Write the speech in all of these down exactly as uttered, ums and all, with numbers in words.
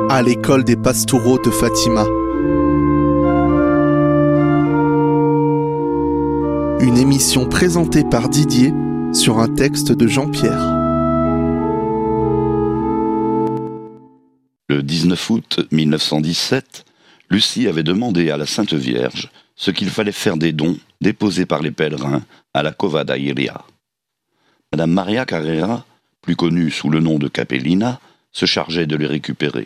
à l'école des Pastoureaux de Fatima. Une émission présentée par Didier sur un texte de Jean-Pierre. Le dix-neuf août mille neuf cent dix-sept, Lucie avait demandé à la Sainte Vierge ce qu'il fallait faire des dons déposés par les pèlerins à la Cova da Iria. Madame Maria Carrera, plus connue sous le nom de Capellina, se chargeait de les récupérer.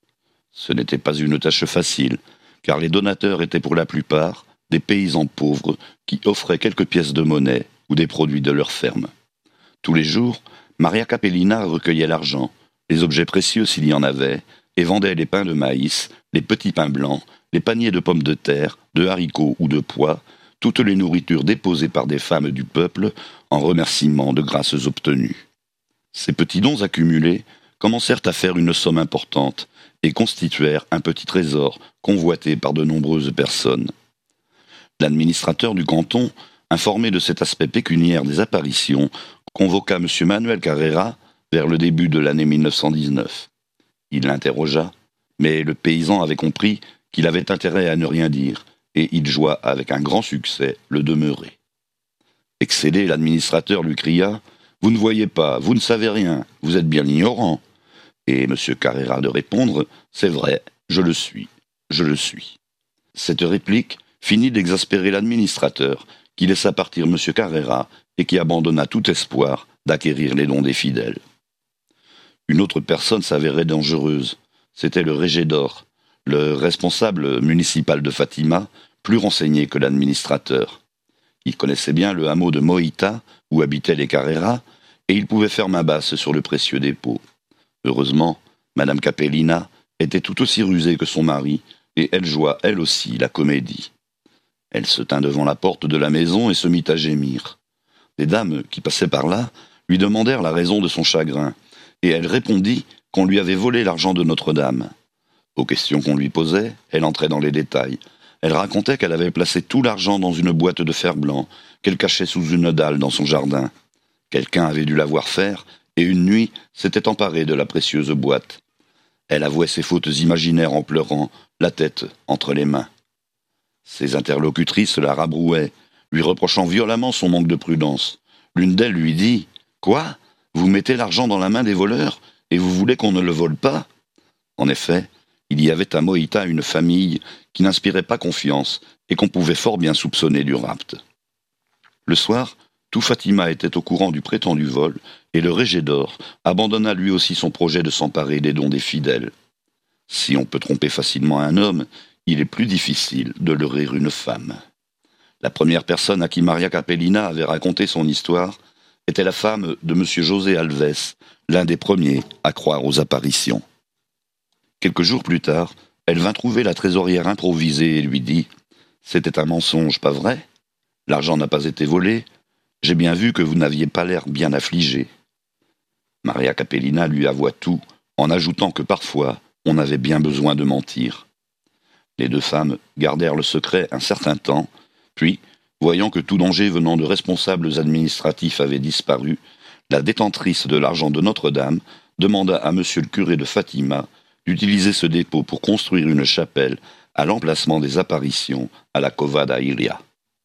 Ce n'était pas une tâche facile, car les donateurs étaient pour la plupart des paysans pauvres qui offraient quelques pièces de monnaie ou des produits de leur ferme. Tous les jours, Maria Capellina recueillait l'argent, les objets précieux s'il y en avait, et vendait les pains de maïs, les petits pains blancs, les paniers de pommes de terre, de haricots ou de pois, toutes les nourritures déposées par des femmes du peuple en remerciement de grâces obtenues. Ces petits dons accumulés commencèrent à faire une somme importante et constituèrent un petit trésor convoité par de nombreuses personnes. L'administrateur du canton, informé de cet aspect pécuniaire des apparitions, convoqua M. Manuel Carrera vers le début de l'année mille neuf cent dix-neuf. Il l'interrogea, mais le paysan avait compris qu'il avait intérêt à ne rien dire, et il joua avec un grand succès le demeuré. Excédé, l'administrateur lui cria « Vous ne voyez pas, vous ne savez rien, vous êtes bien ignorant ». Et M. Carrera de répondre « C'est vrai, je le suis, je le suis ». Cette réplique finit d'exaspérer l'administrateur, qui laissa partir M. Carrera et qui abandonna tout espoir d'acquérir les dons des fidèles. Une autre personne s'avérait dangereuse. C'était le régédor, le responsable municipal de Fatima, plus renseigné que l'administrateur. Il connaissait bien le hameau de Moïta, où habitaient les Carrera, et il pouvait faire main basse sur le précieux dépôt. Heureusement, Madame Capellina était tout aussi rusée que son mari, et elle joua elle aussi la comédie. Elle se tint devant la porte de la maison et se mit à gémir. Des dames qui passaient par là lui demandèrent la raison de son chagrin, et elle répondit qu'on lui avait volé l'argent de Notre-Dame. Aux questions qu'on lui posait, elle entrait dans les détails. Elle racontait qu'elle avait placé tout l'argent dans une boîte de fer blanc, qu'elle cachait sous une dalle dans son jardin. Quelqu'un avait dû la voir faire, et une nuit s'était emparé de la précieuse boîte. Elle avouait ses fautes imaginaires en pleurant, la tête entre les mains. Ses interlocutrices la rabrouaient, lui reprochant violemment son manque de prudence. L'une d'elles lui dit « Quoi ? Vous mettez l'argent dans la main des voleurs, et vous voulez qu'on ne le vole pas ?» En effet, il y avait à Moïta une famille qui n'inspirait pas confiance et qu'on pouvait fort bien soupçonner du rapt. Le soir, tout Fatima était au courant du prétendu vol, et le régédor abandonna lui aussi son projet de s'emparer des dons des fidèles. Si on peut tromper facilement un homme, il est plus difficile de leurrer une femme. La première personne à qui Maria Capellina avait raconté son histoire était la femme de M. José Alves, l'un des premiers à croire aux apparitions. Quelques jours plus tard, elle vint trouver la trésorière improvisée et lui dit « C'était un mensonge, pas vrai ? L'argent n'a pas été volé. J'ai bien vu que vous n'aviez pas l'air bien affligé. » Maria Capellina lui avoua tout, en ajoutant que parfois, on avait bien besoin de mentir. Les deux femmes gardèrent le secret un certain temps, puis, voyant que tout danger venant de responsables administratifs avait disparu, la détentrice de l'argent de Notre-Dame demanda à monsieur le curé de Fatima d'utiliser ce dépôt pour construire une chapelle à l'emplacement des apparitions à la Cova da Iria.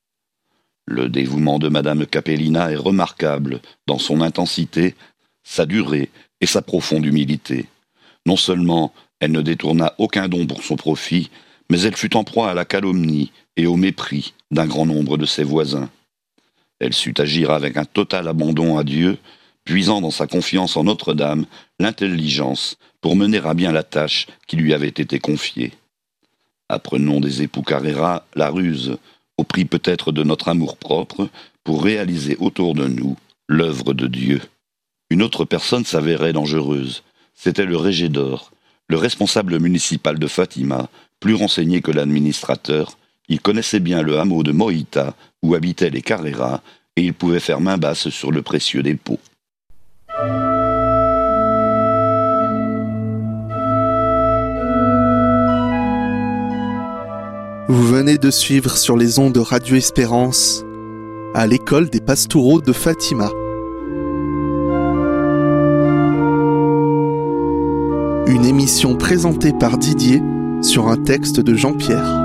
Le dévouement de madame Capellina est remarquable dans son intensité, sa durée et sa profonde humilité. Non seulement elle ne détourna aucun don pour son profit, mais elle fut en proie à la calomnie et au mépris d'un grand nombre de ses voisins. Elle sut agir avec un total abandon à Dieu, puisant dans sa confiance en Notre-Dame l'intelligence pour mener à bien la tâche qui lui avait été confiée. Apprenons des époux Carrera la ruse, au prix peut-être de notre amour-propre, pour réaliser autour de nous l'œuvre de Dieu. Une autre personne s'avérait dangereuse. C'était le régédor, le responsable municipal de Fatima, plus renseigné que l'administrateur. Il connaissait bien le hameau de Moïta, où habitaient les Carrera, et il pouvait faire main basse sur le précieux dépôt. Vous venez de suivre sur les ondes de Radio Espérance à l'école des Pastoureaux de Fatima. Une émission présentée par Didier sur un texte de Jean-Pierre.